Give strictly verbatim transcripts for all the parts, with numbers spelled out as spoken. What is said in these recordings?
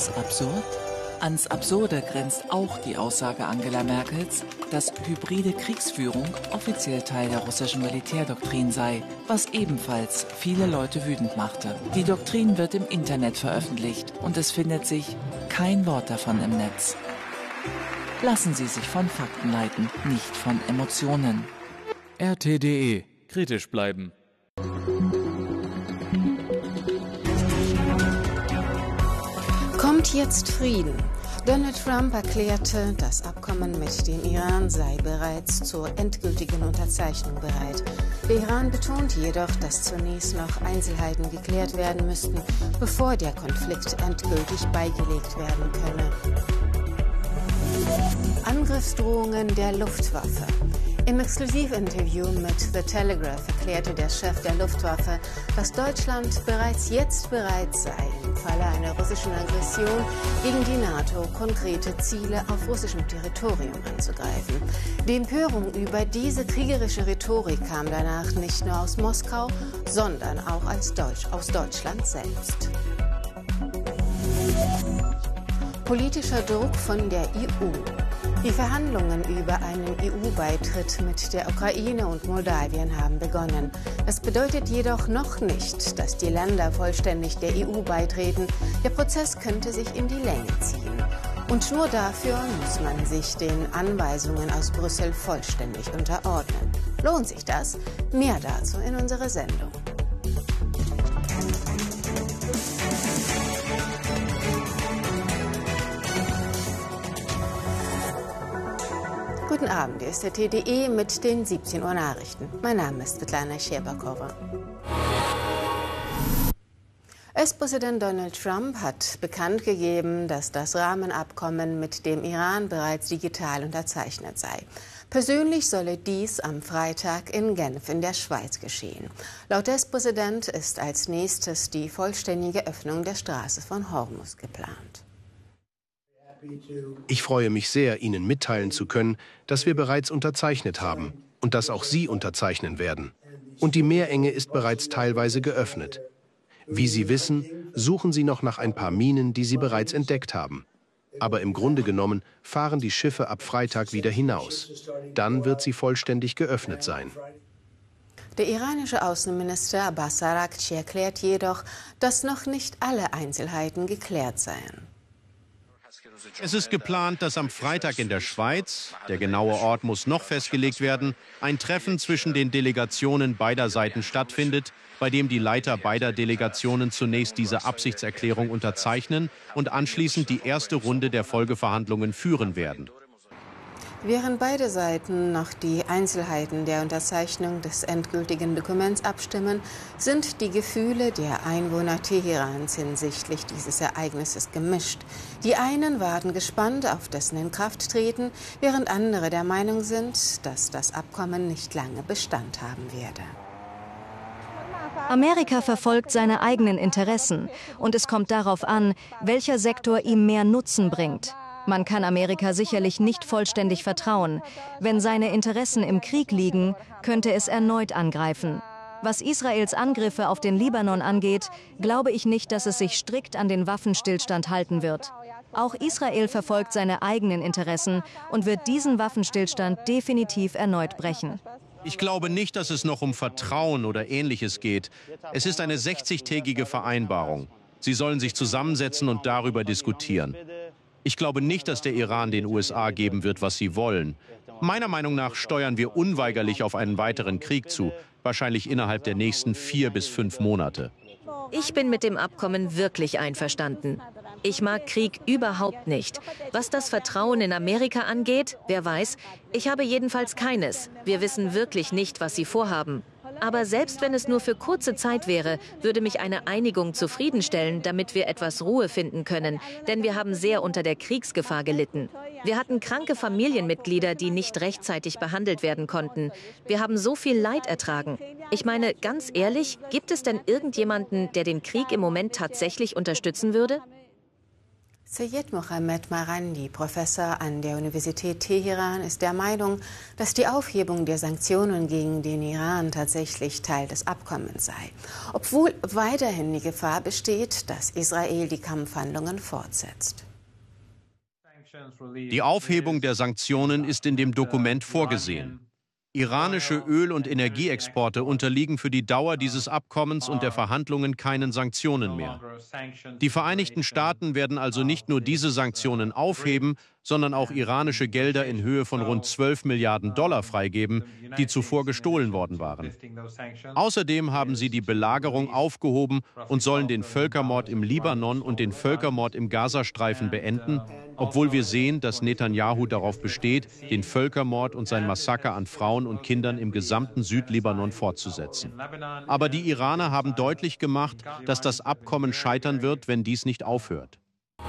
das absurd? Ans Absurde grenzt auch die Aussage Angela Merkels, dass hybride Kriegsführung offiziell Teil der russischen Militärdoktrin sei, was ebenfalls viele Leute wütend machte. Die Doktrin wird im Internet veröffentlicht und es findet sich kein Wort davon im Netz. Lassen Sie sich von Fakten leiten, nicht von Emotionen. R T punkt de. Kritisch bleiben. Kommt jetzt Frieden? Donald Trump erklärte, das Abkommen mit dem Iran sei bereits zur endgültigen Unterzeichnung bereit. Der Iran betont jedoch, dass zunächst noch Einzelheiten geklärt werden müssten, bevor der Konflikt endgültig beigelegt werden könne. Angriffsdrohungen der Luftwaffe. Im Exklusivinterview mit The Telegraph erklärte der Chef der Luftwaffe, dass Deutschland bereits jetzt bereit sei, im Falle einer russischen Aggression gegen die NATO konkrete Ziele auf russischem Territorium anzugreifen. Die Empörung über diese kriegerische Rhetorik kam danach nicht nur aus Moskau, sondern auch aus, Deutsch, aus Deutschland selbst. Politischer Druck von der E U. Die Verhandlungen über einen E U-Beitritt mit der Ukraine und Moldawien haben begonnen. Das bedeutet jedoch noch nicht, dass die Länder vollständig der E U beitreten. Der Prozess könnte sich in die Länge ziehen. Und nur dafür muss man sich den Anweisungen aus Brüssel vollständig unterordnen. Lohnt sich das? Mehr dazu in unserer Sendung. Guten Abend, hier ist der T D E mit den siebzehn Uhr Nachrichten. Mein Name ist Svetlana Scherbakova. U S-Präsident Donald Trump hat bekannt gegeben, dass das Rahmenabkommen mit dem Iran bereits digital unterzeichnet sei. Persönlich solle dies am Freitag in Genf in der Schweiz geschehen. Laut U S-Präsident ist als nächstes die vollständige Öffnung der Straße von Hormuz geplant. Ich freue mich sehr, Ihnen mitteilen zu können, dass wir bereits unterzeichnet haben und dass auch Sie unterzeichnen werden. Und die Meerenge ist bereits teilweise geöffnet. Wie Sie wissen, suchen Sie noch nach ein paar Minen, die Sie bereits entdeckt haben. Aber im Grunde genommen fahren die Schiffe ab Freitag wieder hinaus. Dann wird sie vollständig geöffnet sein. Der iranische Außenminister Abbas Araghchi erklärt jedoch, dass noch nicht alle Einzelheiten geklärt seien. Es ist geplant, dass am Freitag in der Schweiz, der genaue Ort muss noch festgelegt werden, ein Treffen zwischen den Delegationen beider Seiten stattfindet, bei dem die Leiter beider Delegationen zunächst diese Absichtserklärung unterzeichnen und anschließend die erste Runde der Folgeverhandlungen führen werden. Während beide Seiten noch die Einzelheiten der Unterzeichnung des endgültigen Dokuments abstimmen, sind die Gefühle der Einwohner Teherans hinsichtlich dieses Ereignisses gemischt. Die einen warten gespannt auf dessen Inkrafttreten, während andere der Meinung sind, dass das Abkommen nicht lange Bestand haben werde. Amerika verfolgt seine eigenen Interessen und es kommt darauf an, welcher Sektor ihm mehr Nutzen bringt. Man kann Amerika sicherlich nicht vollständig vertrauen. Wenn seine Interessen im Krieg liegen, könnte es erneut angreifen. Was Israels Angriffe auf den Libanon angeht, glaube ich nicht, dass es sich strikt an den Waffenstillstand halten wird. Auch Israel verfolgt seine eigenen Interessen und wird diesen Waffenstillstand definitiv erneut brechen. Ich glaube nicht, dass es noch um Vertrauen oder Ähnliches geht. Es ist eine sechzigtägige Vereinbarung. Sie sollen sich zusammensetzen und darüber diskutieren. Ich glaube nicht, dass der Iran den U S A geben wird, was sie wollen. Meiner Meinung nach steuern wir unweigerlich auf einen weiteren Krieg zu, wahrscheinlich innerhalb der nächsten vier bis fünf Monate. Ich bin mit dem Abkommen wirklich einverstanden. Ich mag Krieg überhaupt nicht. Was das Vertrauen in Amerika angeht, wer weiß, ich habe jedenfalls keines. Wir wissen wirklich nicht, was sie vorhaben. Aber selbst wenn es nur für kurze Zeit wäre, würde mich eine Einigung zufriedenstellen, damit wir etwas Ruhe finden können. Denn wir haben sehr unter der Kriegsgefahr gelitten. Wir hatten kranke Familienmitglieder, die nicht rechtzeitig behandelt werden konnten. Wir haben so viel Leid ertragen. Ich meine, ganz ehrlich, gibt es denn irgendjemanden, der den Krieg im Moment tatsächlich unterstützen würde? Seyyed Mohammed Marandi, Professor an der Universität Teheran, ist der Meinung, dass die Aufhebung der Sanktionen gegen den Iran tatsächlich Teil des Abkommens sei, obwohl weiterhin die Gefahr besteht, dass Israel die Kampfhandlungen fortsetzt. Die Aufhebung der Sanktionen ist in dem Dokument vorgesehen. Iranische Öl- und Energieexporte unterliegen für die Dauer dieses Abkommens und der Verhandlungen keinen Sanktionen mehr. Die Vereinigten Staaten werden also nicht nur diese Sanktionen aufheben, sondern auch iranische Gelder in Höhe von rund zwölf Milliarden Dollar freigeben, die zuvor gestohlen worden waren. Außerdem haben sie die Belagerung aufgehoben und sollen den Völkermord im Libanon und den Völkermord im Gazastreifen beenden, obwohl wir sehen, dass Netanyahu darauf besteht, den Völkermord und sein Massaker an Frauen und Kindern im gesamten Südlibanon fortzusetzen. Aber die Iraner haben deutlich gemacht, dass das Abkommen scheitern wird, wenn dies nicht aufhört.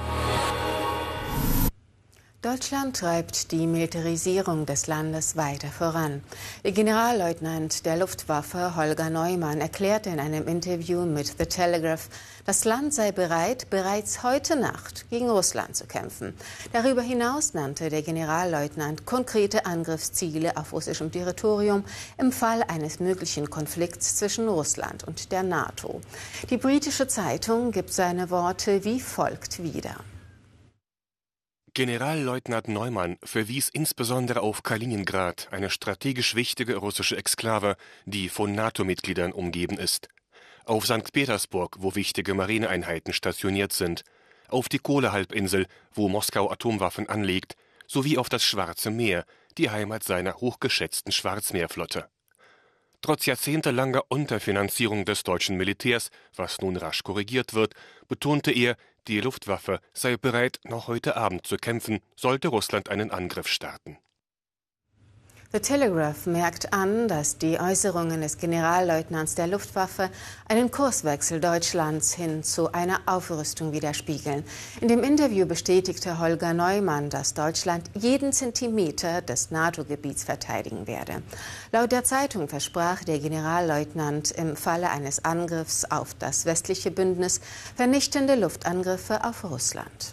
Deutschland treibt die Militarisierung des Landes weiter voran. Der Generalleutnant der Luftwaffe Holger Neumann erklärte in einem Interview mit The Telegraph, das Land sei bereit, bereits heute Nacht gegen Russland zu kämpfen. Darüber hinaus nannte der Generalleutnant konkrete Angriffsziele auf russischem Territorium im Fall eines möglichen Konflikts zwischen Russland und der NATO. Die britische Zeitung gibt seine Worte wie folgt wieder. Generalleutnant Neumann verwies insbesondere auf Kaliningrad, eine strategisch wichtige russische Exklave, die von NATO-Mitgliedern umgeben ist, auf Sankt Petersburg, wo wichtige Marineeinheiten stationiert sind, auf die Kola-Halbinsel, wo Moskau Atomwaffen anlegt, sowie auf das Schwarze Meer, die Heimat seiner hochgeschätzten Schwarzmeerflotte. Trotz jahrzehntelanger Unterfinanzierung des deutschen Militärs, was nun rasch korrigiert wird, betonte er, die Luftwaffe sei bereit, noch heute Abend zu kämpfen, sollte Russland einen Angriff starten. The Telegraph merkt an, dass die Äußerungen des Generalleutnants der Luftwaffe einen Kurswechsel Deutschlands hin zu einer Aufrüstung widerspiegeln. In dem Interview bestätigte Holger Neumann, dass Deutschland jeden Zentimeter des NATO-Gebiets verteidigen werde. Laut der Zeitung versprach der Generalleutnant im Falle eines Angriffs auf das westliche Bündnis vernichtende Luftangriffe auf Russland.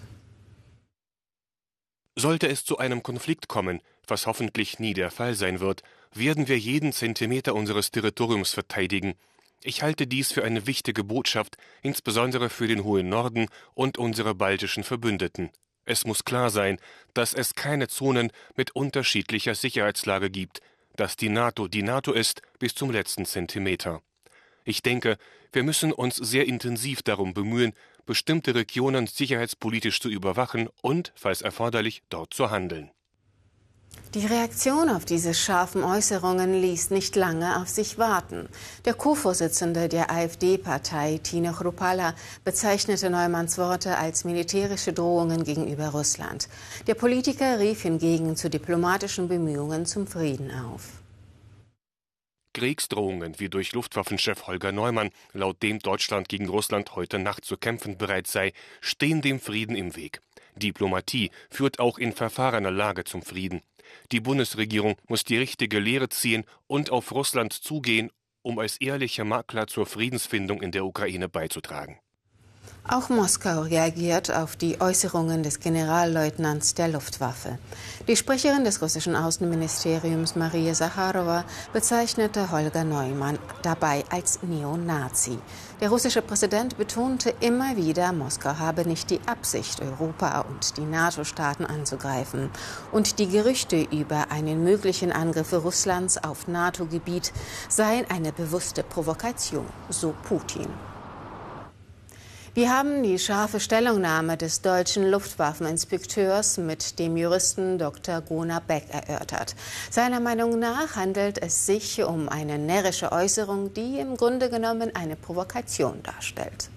Sollte es zu einem Konflikt kommen, was hoffentlich nie der Fall sein wird, werden wir jeden Zentimeter unseres Territoriums verteidigen. Ich halte dies für eine wichtige Botschaft, insbesondere für den hohen Norden und unsere baltischen Verbündeten. Es muss klar sein, dass es keine Zonen mit unterschiedlicher Sicherheitslage gibt, dass die NATO die NATO ist bis zum letzten Zentimeter. Ich denke, wir müssen uns sehr intensiv darum bemühen, bestimmte Regionen sicherheitspolitisch zu überwachen und, falls erforderlich, dort zu handeln. Die Reaktion auf diese scharfen Äußerungen ließ nicht lange auf sich warten. Der Co-Vorsitzende der AfD-Partei, Tino Chrupalla, bezeichnete Neumanns Worte als militärische Drohungen gegenüber Russland. Der Politiker rief hingegen zu diplomatischen Bemühungen zum Frieden auf. Kriegsdrohungen wie durch Luftwaffenchef Holger Neumann, laut dem Deutschland gegen Russland heute Nacht zu kämpfen bereit sei, stehen dem Frieden im Weg. Diplomatie führt auch in verfahrener Lage zum Frieden. Die Bundesregierung muss die richtige Lehre ziehen und auf Russland zugehen, um als ehrlicher Makler zur Friedensfindung in der Ukraine beizutragen. Auch Moskau reagiert auf die Äußerungen des Generalleutnants der Luftwaffe. Die Sprecherin des russischen Außenministeriums Maria Sacharowa bezeichnete Holger Neumann dabei als Neonazi. Der russische Präsident betonte immer wieder, Moskau habe nicht die Absicht, Europa und die NATO-Staaten anzugreifen. Und die Gerüchte über einen möglichen Angriff Russlands auf NATO-Gebiet seien eine bewusste Provokation, so Putin. Wir haben die scharfe Stellungnahme des deutschen Luftwaffeninspekteurs mit dem Juristen Doktor Gunnar Beck erörtert. Seiner Meinung nach handelt es sich um eine närrische Äußerung, die im Grunde genommen eine Provokation darstellt.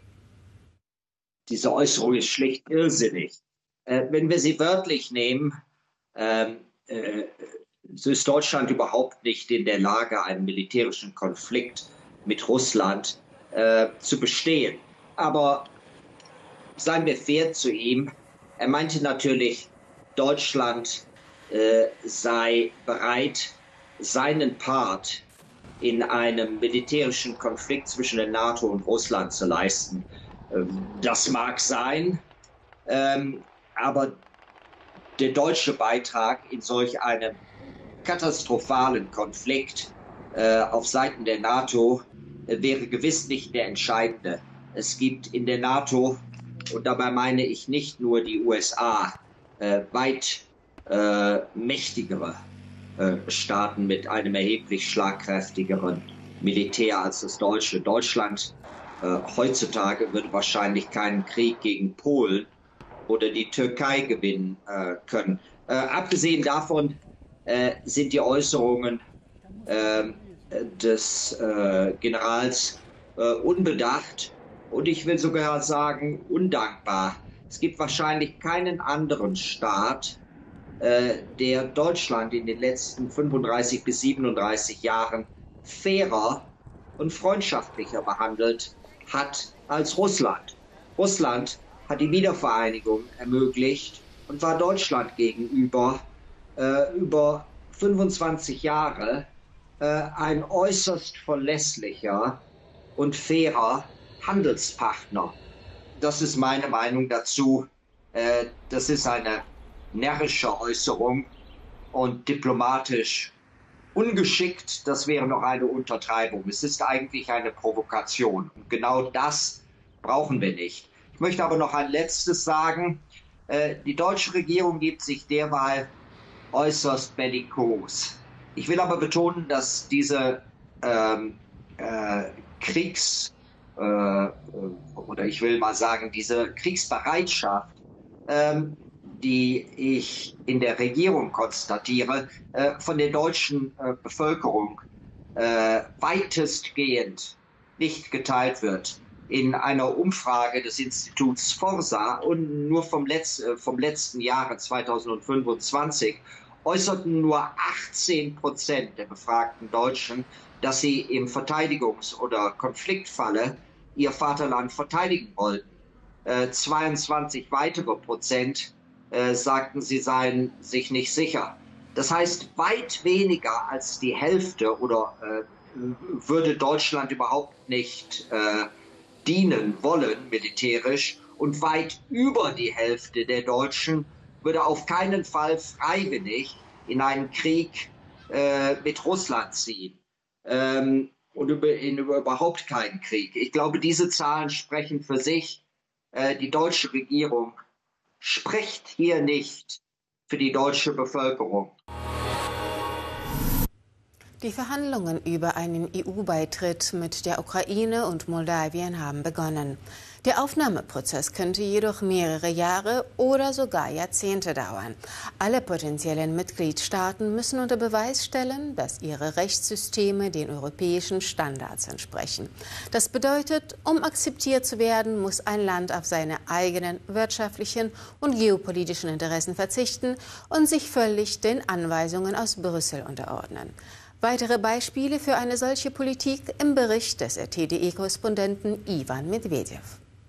Diese Äußerung ist schlicht irrsinnig. Äh, wenn wir sie wörtlich nehmen, äh, äh, so ist Deutschland überhaupt nicht in der Lage, einen militärischen Konflikt mit Russland äh, zu bestehen. Aber seien wir fair zu ihm. Er meinte natürlich, Deutschland äh, sei bereit, seinen Part in einem militärischen Konflikt zwischen der NATO und Russland zu leisten. Ähm, das mag sein. Ähm, aber der deutsche Beitrag in solch einem katastrophalen Konflikt äh, auf Seiten der NATO äh, wäre gewiss nicht der entscheidende. Es gibt in der NATO, und dabei meine ich nicht nur die U S A, äh, weit äh, mächtigere äh, Staaten mit einem erheblich schlagkräftigeren Militär als das deutsche. Deutschland äh, heutzutage würde wahrscheinlich keinen Krieg gegen Polen oder die Türkei gewinnen äh, können. Äh, abgesehen davon äh, sind die Äußerungen äh, des äh, Generals äh, unbedacht und ich will sogar sagen undankbar. Es gibt wahrscheinlich keinen anderen Staat, äh, der Deutschland in den letzten fünfunddreißig bis siebenunddreißig Jahren fairer und freundschaftlicher behandelt hat als Russland. Russland hat die Wiedervereinigung ermöglicht und war Deutschland gegenüber äh, über fünfundzwanzig Jahre äh, ein äußerst verlässlicher und fairer Handelspartner. Das ist meine Meinung dazu. Äh, das ist eine närrische Äußerung und diplomatisch ungeschickt. Das wäre noch eine Untertreibung. Es ist eigentlich eine Provokation. Und genau das brauchen wir nicht. Ich möchte aber noch ein Letztes sagen. Äh, die deutsche Regierung gibt sich derweil äußerst bellikos. Ich will aber betonen, dass diese ähm, äh, Kriegs- äh, oder ich will mal sagen, diese Kriegsbereitschaft, ähm, die ich in der Regierung konstatiere, äh, von der deutschen äh, Bevölkerung äh, weitestgehend nicht geteilt wird. In einer Umfrage des Instituts Forsa und nur vom, Letz-, vom letzten Jahre zweitausendfünfundzwanzig äußerten nur achtzehn Prozent der befragten Deutschen, dass sie im Verteidigungs- oder Konfliktfalle ihr Vaterland verteidigen wollten. Äh, zweiundzwanzig weitere Prozent äh, sagten, sie seien sich nicht sicher. Das heißt, weit weniger als die Hälfte oder äh, würde Deutschland überhaupt nicht äh, dienen wollen, militärisch, und weit über die Hälfte der Deutschen würde auf keinen Fall freiwillig in einen Krieg äh, mit Russland ziehen ähm, und über, in über überhaupt keinen Krieg. Ich glaube, diese Zahlen sprechen für sich. Äh, die deutsche Regierung spricht hier nicht für die deutsche Bevölkerung. Die Verhandlungen über einen E U-Beitritt mit der Ukraine und Moldawien haben begonnen. Der Aufnahmeprozess könnte jedoch mehrere Jahre oder sogar Jahrzehnte dauern. Alle potenziellen Mitgliedstaaten müssen unter Beweis stellen, dass ihre Rechtssysteme den europäischen Standards entsprechen. Das bedeutet, um akzeptiert zu werden, muss ein Land auf seine eigenen wirtschaftlichen und geopolitischen Interessen verzichten und sich völlig den Anweisungen aus Brüssel unterordnen. Weitere Beispiele für eine solche Politik im Bericht des R T D E-Korrespondenten Ivan Medvedev.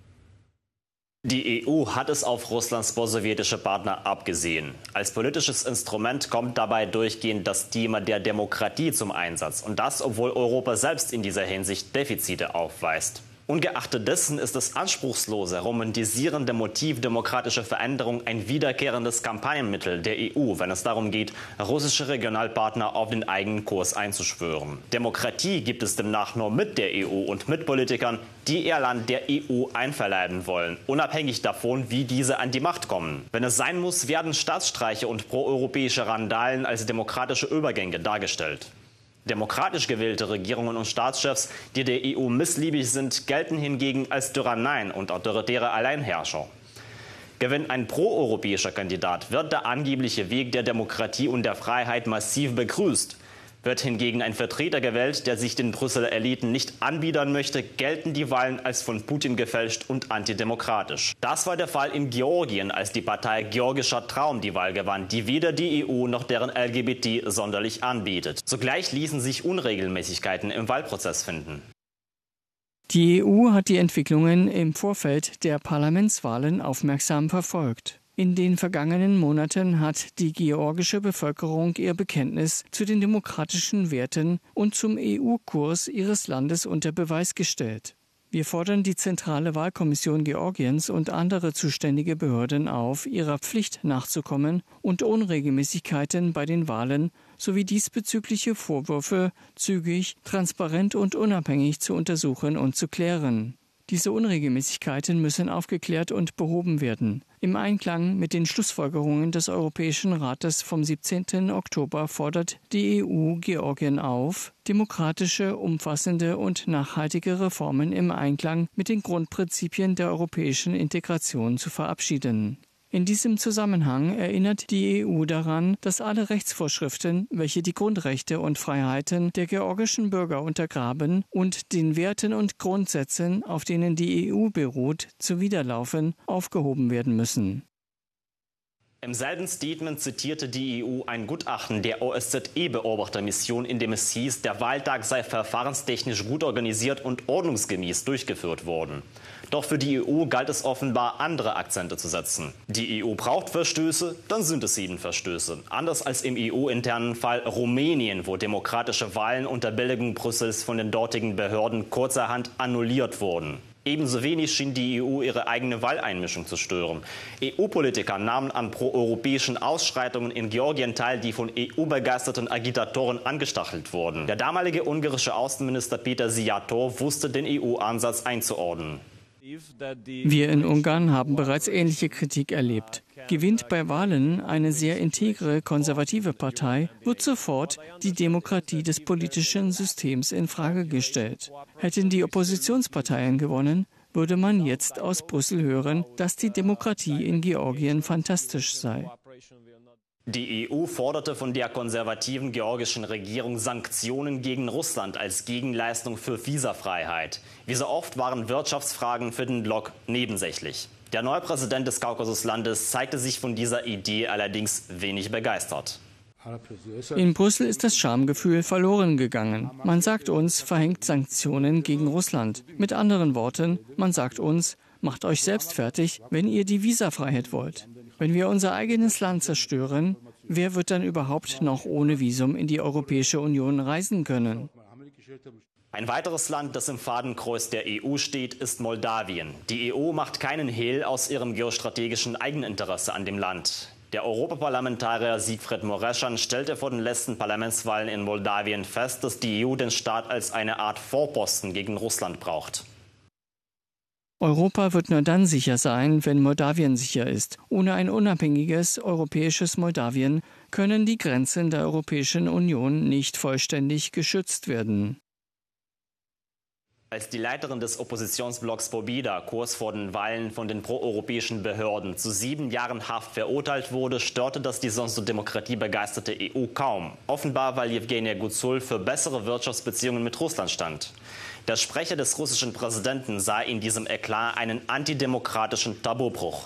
Die E U hat es auf Russlands postsowjetische Partner abgesehen. Als politisches Instrument kommt dabei durchgehend das Thema der Demokratie zum Einsatz. Und das, obwohl Europa selbst in dieser Hinsicht Defizite aufweist. Ungeachtet dessen ist das anspruchslose, romantisierende Motiv demokratischer Veränderung ein wiederkehrendes Kampagnenmittel der E U, wenn es darum geht, russische Regionalpartner auf den eigenen Kurs einzuschwören. Demokratie gibt es demnach nur mit der E U und mit Politikern, die ihr Land der E U einverleiben wollen, unabhängig davon, wie diese an die Macht kommen. Wenn es sein muss, werden Staatsstreiche und proeuropäische Randalen als demokratische Übergänge dargestellt. Demokratisch gewählte Regierungen und Staatschefs, die der E U missliebig sind, gelten hingegen als Tyranneien und autoritäre Alleinherrscher. Gewinnt ein proeuropäischer Kandidat, wird der angebliche Weg der Demokratie und der Freiheit massiv begrüßt. Wird hingegen ein Vertreter gewählt, der sich den Brüsseler Eliten nicht anbiedern möchte, gelten die Wahlen als von Putin gefälscht und antidemokratisch. Das war der Fall in Georgien, als die Partei Georgischer Traum die Wahl gewann, die weder die E U noch deren L G B T sonderlich anbietet. Zugleich ließen sich Unregelmäßigkeiten im Wahlprozess finden. Die E U hat die Entwicklungen im Vorfeld der Parlamentswahlen aufmerksam verfolgt. In den vergangenen Monaten hat die georgische Bevölkerung ihr Bekenntnis zu den demokratischen Werten und zum E U-Kurs ihres Landes unter Beweis gestellt. Wir fordern die Zentrale Wahlkommission Georgiens und andere zuständige Behörden auf, ihrer Pflicht nachzukommen und Unregelmäßigkeiten bei den Wahlen sowie diesbezügliche Vorwürfe zügig, transparent und unabhängig zu untersuchen und zu klären. Diese Unregelmäßigkeiten müssen aufgeklärt und behoben werden. Im Einklang mit den Schlussfolgerungen des Europäischen Rates vom siebzehnten Oktober fordert die E U Georgien auf, demokratische, umfassende und nachhaltige Reformen im Einklang mit den Grundprinzipien der europäischen Integration zu verabschieden. In diesem Zusammenhang erinnert die E U daran, dass alle Rechtsvorschriften, welche die Grundrechte und Freiheiten der georgischen Bürger untergraben und den Werten und Grundsätzen, auf denen die E U beruht, zuwiderlaufen, aufgehoben werden müssen. Im selben Statement zitierte die E U ein Gutachten der O S Z E-Beobachtermission, in dem es hieß, der Wahltag sei verfahrenstechnisch gut organisiert und ordnungsgemäß durchgeführt worden. Doch für die E U galt es offenbar, andere Akzente zu setzen. Die E U braucht Verstöße, dann sind es eben Verstöße. Anders als im E U-internen Fall Rumänien, wo demokratische Wahlen unter Billigung Brüssels von den dortigen Behörden kurzerhand annulliert wurden. Ebenso wenig schien die E U ihre eigene Wahleinmischung zu stören. E U-Politiker nahmen an proeuropäischen Ausschreitungen in Georgien teil, die von E U-begeisterten Agitatoren angestachelt wurden. Der damalige ungarische Außenminister Peter Szijjártó wusste den E U-Ansatz einzuordnen. Wir in Ungarn haben bereits ähnliche Kritik erlebt. Gewinnt bei Wahlen eine sehr integre konservative Partei, wird sofort die Demokratie des politischen Systems in Frage gestellt. Hätten die Oppositionsparteien gewonnen, würde man jetzt aus Brüssel hören, dass die Demokratie in Georgien fantastisch sei. Die E U forderte von der konservativen georgischen Regierung Sanktionen gegen Russland als Gegenleistung für Visafreiheit. Wie so oft waren Wirtschaftsfragen für den Block nebensächlich. Der neue Präsident des Kaukasuslandes zeigte sich von dieser Idee allerdings wenig begeistert. In Brüssel ist das Schamgefühl verloren gegangen. Man sagt uns, verhängt Sanktionen gegen Russland. Mit anderen Worten, man sagt uns, macht euch selbst fertig, wenn ihr die Visafreiheit wollt. Wenn wir unser eigenes Land zerstören, wer wird dann überhaupt noch ohne Visum in die Europäische Union reisen können? Ein weiteres Land, das im Fadenkreuz der E U steht, ist Moldawien. Die E U macht keinen Hehl aus ihrem geostrategischen Eigeninteresse an dem Land. Der Europaparlamentarier Siegfried Mureșan stellte vor den letzten Parlamentswahlen in Moldawien fest, dass die E U den Staat als eine Art Vorposten gegen Russland braucht. Europa wird nur dann sicher sein, wenn Moldawien sicher ist. Ohne ein unabhängiges europäisches Moldawien können die Grenzen der Europäischen Union nicht vollständig geschützt werden. Als die Leiterin des Oppositionsblocks Pobeda kurz vor den Wahlen von den proeuropäischen Behörden zu sieben Jahren Haft verurteilt wurde, störte das die sonst so demokratiebegeisterte E U kaum. Offenbar, weil Jewgenia Guzul für bessere Wirtschaftsbeziehungen mit Russland stand. Der Sprecher des russischen Präsidenten sah in diesem Eklat einen antidemokratischen Tabubruch.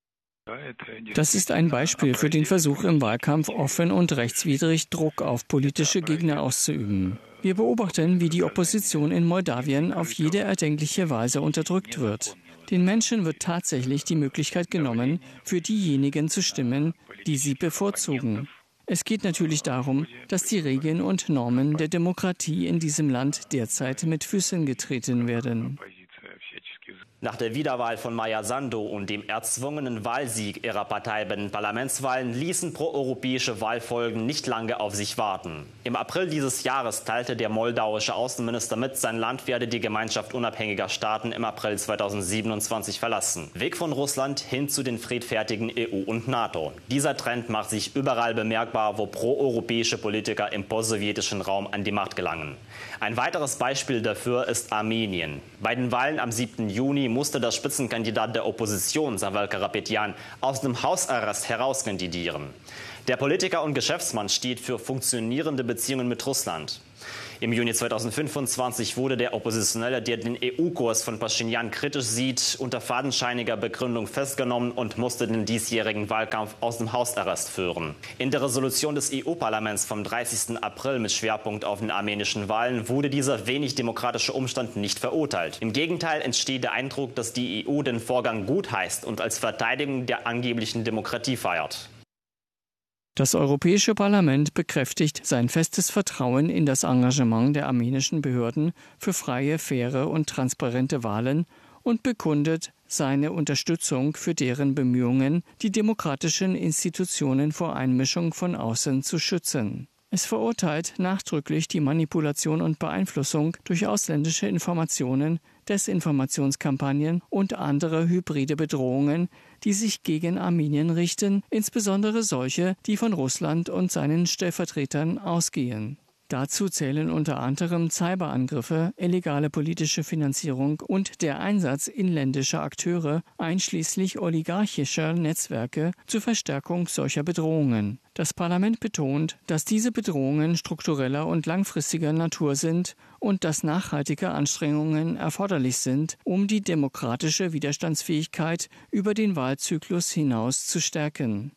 Das ist ein Beispiel für den Versuch, im Wahlkampf offen und rechtswidrig Druck auf politische Gegner auszuüben. Wir beobachten, wie die Opposition in Moldawien auf jede erdenkliche Weise unterdrückt wird. Den Menschen wird tatsächlich die Möglichkeit genommen, für diejenigen zu stimmen, die sie bevorzugen. Es geht natürlich darum, dass die Regeln und Normen der Demokratie in diesem Land derzeit mit Füßen getreten werden. Nach der Wiederwahl von Maia Sandu und dem erzwungenen Wahlsieg ihrer Partei bei den Parlamentswahlen ließen proeuropäische Wahlfolgen nicht lange auf sich warten. Im April dieses Jahres teilte der moldauische Außenminister mit, sein Land werde die Gemeinschaft unabhängiger Staaten im April zweitausendsiebenundzwanzig verlassen. Weg von Russland hin zu den friedfertigen E U und NATO. Dieser Trend macht sich überall bemerkbar, wo proeuropäische Politiker im postsowjetischen Raum an die Macht gelangen. Ein weiteres Beispiel dafür ist Armenien. Bei den Wahlen am siebten Juni musste der Spitzenkandidat der Opposition, Savel Karapetyan, aus dem Hausarrest herauskandidieren. Der Politiker und Geschäftsmann steht für funktionierende Beziehungen mit Russland. Im Juni zweitausendfünfundzwanzig wurde der Oppositionelle, der den E U-Kurs von Pashinyan kritisch sieht, unter fadenscheiniger Begründung festgenommen und musste den diesjährigen Wahlkampf aus dem Hausarrest führen. In der Resolution des E U-Parlaments vom dreißigsten April mit Schwerpunkt auf den armenischen Wahlen wurde dieser wenig demokratische Umstand nicht verurteilt. Im Gegenteil entsteht der Eindruck, dass die E U den Vorgang gutheißt und als Verteidigung der angeblichen Demokratie feiert. Das Europäische Parlament bekräftigt sein festes Vertrauen in das Engagement der armenischen Behörden für freie, faire und transparente Wahlen und bekundet seine Unterstützung für deren Bemühungen, die demokratischen Institutionen vor Einmischung von außen zu schützen. Es verurteilt nachdrücklich die Manipulation und Beeinflussung durch ausländische Informationen, Desinformationskampagnen und andere hybride Bedrohungen, die sich gegen Armenien richten, insbesondere solche, die von Russland und seinen Stellvertretern ausgehen. Dazu zählen unter anderem Cyberangriffe, illegale politische Finanzierung und der Einsatz inländischer Akteure, einschließlich oligarchischer Netzwerke, zur Verstärkung solcher Bedrohungen. Das Parlament betont, dass diese Bedrohungen struktureller und langfristiger Natur sind und dass nachhaltige Anstrengungen erforderlich sind, um die demokratische Widerstandsfähigkeit über den Wahlzyklus hinaus zu stärken.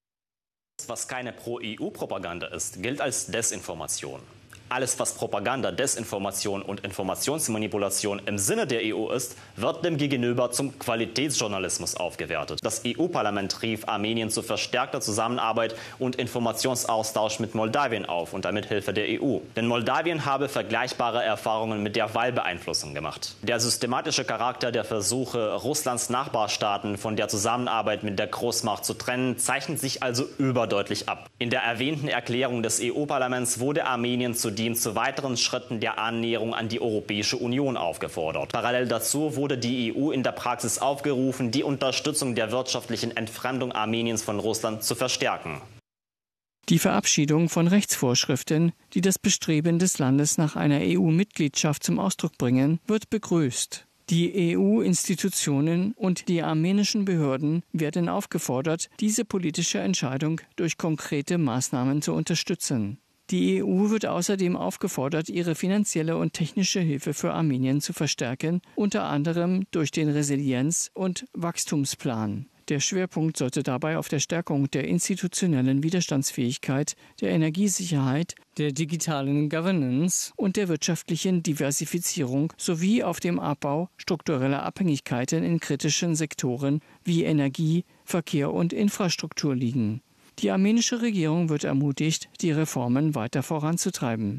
Was keine Pro-E U-Propaganda ist, gilt als Desinformation. Alles, was Propaganda, Desinformation und Informationsmanipulation im Sinne der E U ist, wird dem Gegenüber zum Qualitätsjournalismus aufgewertet. Das E U-Parlament rief Armenien zu verstärkter Zusammenarbeit und Informationsaustausch mit Moldawien auf, unter Mithilfe der E U. Denn Moldawien habe vergleichbare Erfahrungen mit der Wahlbeeinflussung gemacht. Der systematische Charakter der Versuche, Russlands Nachbarstaaten von der Zusammenarbeit mit der Großmacht zu trennen, zeichnet sich also überdeutlich ab. In der erwähnten Erklärung des E U-Parlaments wurde Armenien zu zu weiteren Schritten der Annäherung an die Europäische Union aufgefordert. Parallel dazu wurde die E U in der Praxis aufgerufen, die Unterstützung der wirtschaftlichen Entfremdung Armeniens von Russland zu verstärken. Die Verabschiedung von Rechtsvorschriften, die das Bestreben des Landes nach einer E U-Mitgliedschaft zum Ausdruck bringen, wird begrüßt. Die E U-Institutionen und die armenischen Behörden werden aufgefordert, diese politische Entscheidung durch konkrete Maßnahmen zu unterstützen. Die E U wird außerdem aufgefordert, ihre finanzielle und technische Hilfe für Armenien zu verstärken, unter anderem durch den Resilienz- und Wachstumsplan. Der Schwerpunkt sollte dabei auf der Stärkung der institutionellen Widerstandsfähigkeit, der Energiesicherheit, der digitalen Governance und der wirtschaftlichen Diversifizierung sowie auf dem Abbau struktureller Abhängigkeiten in kritischen Sektoren wie Energie, Verkehr und Infrastruktur liegen. Die armenische Regierung wird ermutigt, die Reformen weiter voranzutreiben.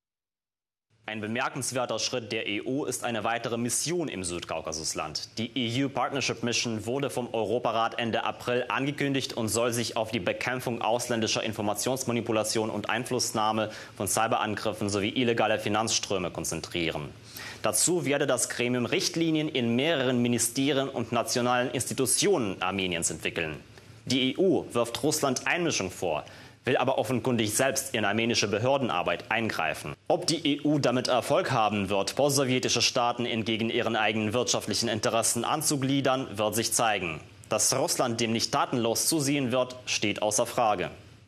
Ein bemerkenswerter Schritt der E U ist eine weitere Mission im Südkaukasusland. Die E U Partnership Mission wurde vom Europarat Ende April angekündigt und soll sich auf die Bekämpfung ausländischer Informationsmanipulation und Einflussnahme von Cyberangriffen sowie illegale Finanzströme konzentrieren. Dazu werde das Gremium Richtlinien in mehreren Ministerien und nationalen Institutionen Armeniens entwickeln. Die E U wirft Russland Einmischung vor, will aber offenkundig selbst in armenische Behördenarbeit eingreifen. Ob die E U damit Erfolg haben wird, postsowjetische Staaten entgegen ihren eigenen wirtschaftlichen Interessen anzugliedern, wird sich zeigen. Dass Russland dem nicht tatenlos zusehen wird, steht außer Frage.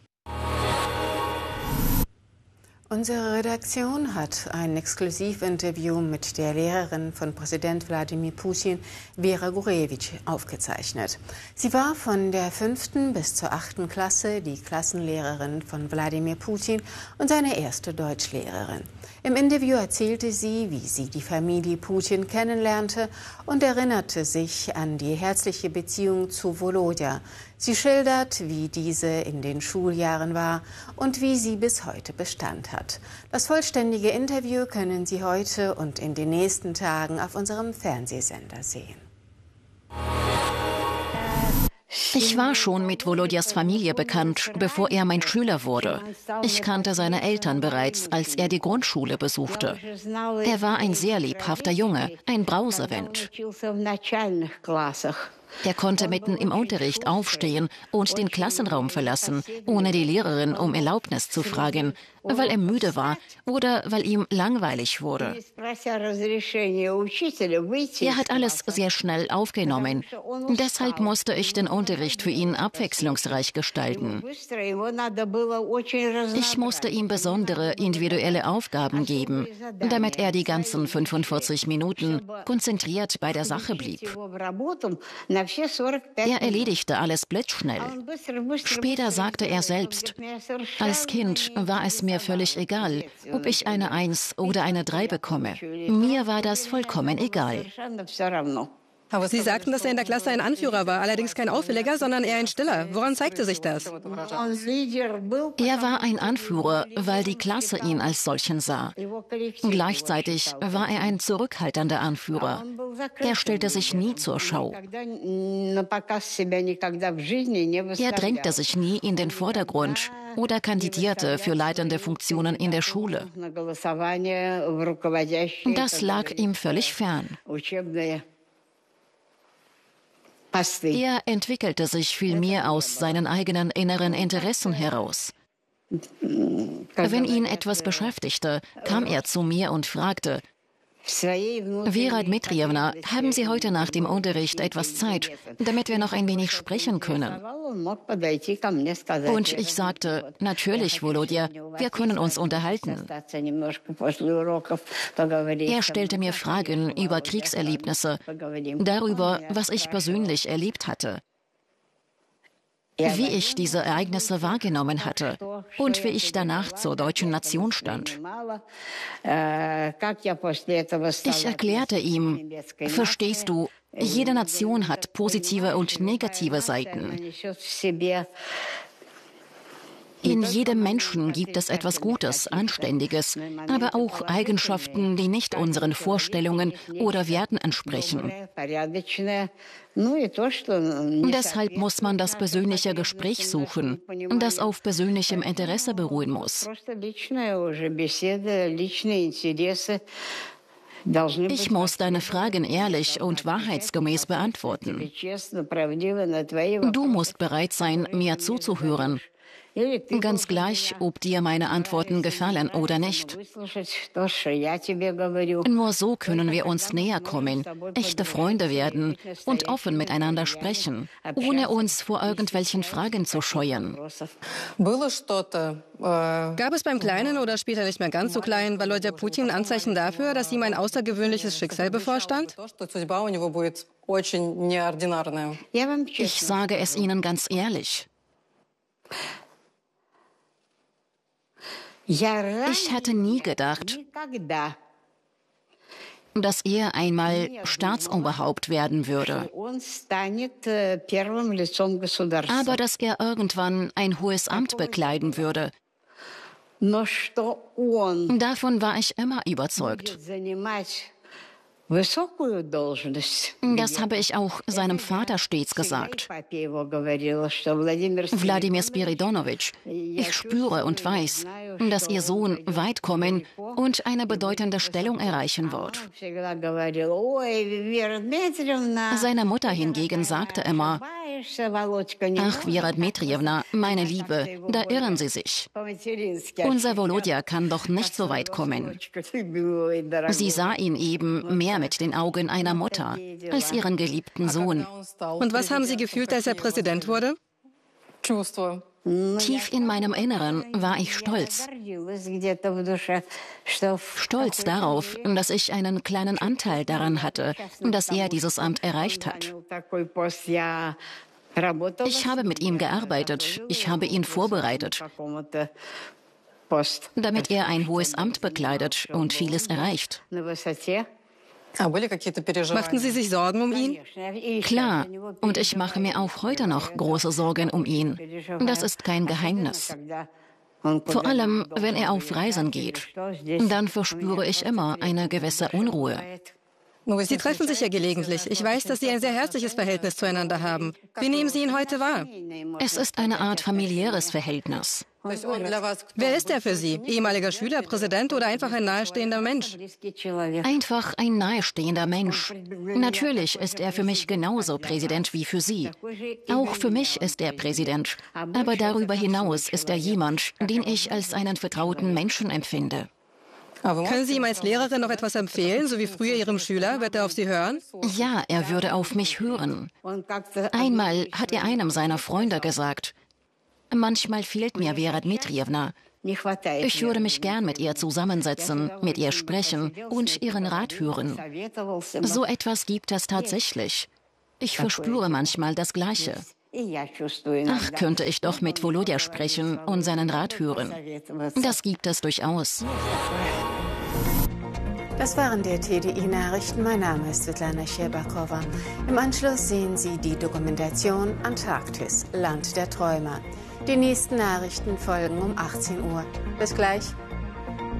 Unsere Redaktion hat ein Exklusivinterview mit der Lehrerin von Präsident Wladimir Putin, Vera Gurevich, aufgezeichnet. Sie war von der fünften bis zur achten Klasse die Klassenlehrerin von Wladimir Putin und seine erste Deutschlehrerin. Im Interview erzählte sie, wie sie die Familie Putin kennenlernte und erinnerte sich an die herzliche Beziehung zu Volodya. Sie schildert, wie diese in den Schuljahren war und wie sie bis heute Bestand hat. Das vollständige Interview können Sie heute und in den nächsten Tagen auf unserem Fernsehsender sehen. Ich war schon mit Volodjas Familie bekannt, bevor er mein Schüler wurde. Ich kannte seine Eltern bereits, als er die Grundschule besuchte. Er war ein sehr lebhafter Junge, ein Brausewind. Er konnte mitten im Unterricht aufstehen und den Klassenraum verlassen, ohne die Lehrerin um Erlaubnis zu fragen, weil er müde war oder weil ihm langweilig wurde. Er hat alles sehr schnell aufgenommen. Deshalb musste ich den Unterricht für ihn abwechslungsreich gestalten. Ich musste ihm besondere individuelle Aufgaben geben, damit er die ganzen fünfundvierzig Minuten konzentriert bei der Sache blieb. Er erledigte alles blitzschnell. Später sagte er selbst, als Kind war es mir völlig egal, ob ich eine Eins oder eine Drei bekomme. Mir war das vollkommen egal. Sie sagten, dass er in der Klasse ein Anführer war, allerdings kein Auffälliger, sondern eher ein Stiller. Woran zeigte sich das? Er war ein Anführer, weil die Klasse ihn als solchen sah. Gleichzeitig war er ein zurückhaltender Anführer. Er stellte sich nie zur Schau. Er drängte sich nie in den Vordergrund oder kandidierte für leitende Funktionen in der Schule. Das lag ihm völlig fern. Er entwickelte sich vielmehr aus seinen eigenen inneren Interessen heraus. Wenn ihn etwas beschäftigte, kam er zu mir und fragte: Vera Dmitrijewna, haben Sie heute nach dem Unterricht etwas Zeit, damit wir noch ein wenig sprechen können? Und ich sagte: Natürlich, Volodya, wir können uns unterhalten. Er stellte mir Fragen über Kriegserlebnisse, darüber, was ich persönlich erlebt hatte, wie ich diese Ereignisse wahrgenommen hatte und wie ich danach zur deutschen Nation stand. Ich erklärte ihm: Verstehst du, jede Nation hat positive und negative Seiten. In jedem Menschen gibt es etwas Gutes, Anständiges, aber auch Eigenschaften, die nicht unseren Vorstellungen oder Werten entsprechen. Deshalb muss man das persönliche Gespräch suchen, das auf persönlichem Interesse beruhen muss. Ich muss deine Fragen ehrlich und wahrheitsgemäß beantworten. Du musst bereit sein, mir zuzuhören. Ganz gleich, ob dir meine Antworten gefallen oder nicht. Nur so können wir uns näher kommen, echte Freunde werden und offen miteinander sprechen, ohne uns vor irgendwelchen Fragen zu scheuen. Gab es beim kleinen oder später nicht mehr ganz so kleinen Volodya Putin Anzeichen dafür, dass ihm ein außergewöhnliches Schicksal bevorstand? Ich sage es Ihnen ganz ehrlich. Ich hätte nie gedacht, dass er einmal Staatsoberhaupt werden würde. Aber dass er irgendwann ein hohes Amt bekleiden würde. Davon war ich immer überzeugt. Das habe ich auch seinem Vater stets gesagt. Wladimir Spiridonowitsch, ich spüre und weiß, dass Ihr Sohn weit kommen und eine bedeutende Stellung erreichen wird. Seine Mutter hingegen sagte immer: Ach, Vera Dmitrijewna, meine Liebe, da irren Sie sich. Unser Volodya kann doch nicht so weit kommen. Sie sah ihn eben mehr mit den Augen einer Mutter als ihren geliebten Sohn. Und was haben Sie gefühlt, als er Präsident wurde? Tief in meinem Inneren war ich stolz. Stolz darauf, dass ich einen kleinen Anteil daran hatte, dass er dieses Amt erreicht hat. Ich habe mit ihm gearbeitet, ich habe ihn vorbereitet, damit er ein hohes Amt bekleidet und vieles erreicht. Machten Sie sich Sorgen um ihn? Klar, und ich mache mir auch heute noch große Sorgen um ihn. Das ist kein Geheimnis. Vor allem, wenn er auf Reisen geht. Dann verspüre ich immer eine gewisse Unruhe. Sie treffen sich ja gelegentlich. Ich weiß, dass Sie ein sehr herzliches Verhältnis zueinander haben. Wie nehmen Sie ihn heute wahr? Es ist eine Art familiäres Verhältnis. Wer ist er für Sie? Ehemaliger Schüler, Präsident oder einfach ein nahestehender Mensch? Einfach ein nahestehender Mensch. Natürlich ist er für mich genauso Präsident wie für Sie. Auch für mich ist er Präsident. Aber darüber hinaus ist er jemand, den ich als einen vertrauten Menschen empfinde. Können Sie ihm als Lehrerin noch etwas empfehlen, so wie früher Ihrem Schüler? Wird er auf Sie hören? Ja, er würde auf mich hören. Einmal hat er einem seiner Freunde gesagt: Manchmal fehlt mir Vera Dmitrijewna. Ich würde mich gern mit ihr zusammensetzen, mit ihr sprechen und ihren Rat hören. So etwas gibt es tatsächlich. Ich verspüre manchmal das Gleiche. Ach, könnte ich doch mit Volodya sprechen und seinen Rat hören. Das gibt es durchaus. Das waren die T D I-Nachrichten. Mein Name ist Svetlana Scherbakova. Im Anschluss sehen Sie die Dokumentation Antarktis, Land der Träumer. Die nächsten Nachrichten folgen um achtzehn Uhr. Bis gleich.